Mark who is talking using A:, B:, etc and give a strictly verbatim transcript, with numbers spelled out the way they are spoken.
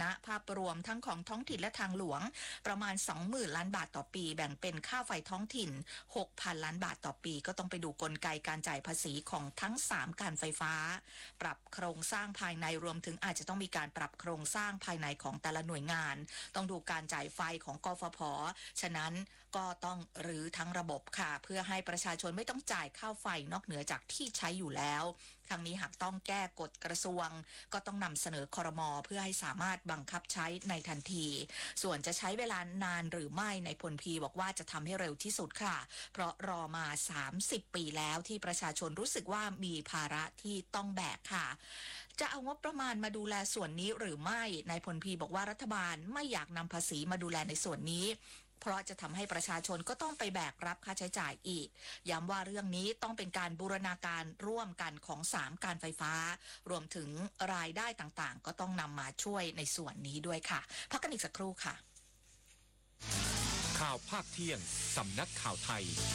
A: ณะภาพรวมทั้งของท้องถิ่นและทางหลวงประมาณ สองหมื่น ล้านบาทต่อปีแบ่งเป็นค่าไฟท้องถิ่น หกพัน ล้านบาทต่อปีก็ต้องไปดูกลไกการจ่ายภาษีของทั้งสามการไฟฟ้าปรับโครงสร้างภายในรวมถึงอาจจะต้องมีการปรับโครงสร้างภายในของแต่ละหน่วยงานต้องดูการจ่ายไฟของกฟผ.ฉะนั้นก็ต้องรื้อทั้งระบบค่ะเพื่อให้ประชาชนไม่ต้องจ่ายค่าไฟนอกเหนือจากที่ใช้อยู่แล้วครั้งนี้หากต้องแก้กฎกระทรวงก็ต้องนำเสนอครม.เพื่อให้สามารถบังคับใช้ในทันทีส่วนจะใช้เวลานานหรือไม่ในพลพีบอกว่าจะทำให้เร็วที่สุดค่ะเพราะรอมาสามสิบปีแล้วที่ประชาชนรู้สึกว่ามีภาระที่ต้องแบกค่ะจะเอางบประมาณมาดูแลส่วนนี้หรือไม่นายพลพีบอกว่ารัฐบาลไม่อยากนำภาษีมาดูแลในส่วนนี้เพราะจะทำให้ประชาชนก็ต้องไปแบกรับค่าใช้จ่ายอีกย้ำว่าเรื่องนี้ต้องเป็นการบูรณาการร่วมกันของสามการไฟฟ้ารวมถึงรายได้ต่างๆก็ต้องนำมาช่วยในส่วนนี้ด้วยค่ะพักกันอีกสักครู่ค่ะ
B: ข่าวภาคเที่ยงสำนักข่าวไทย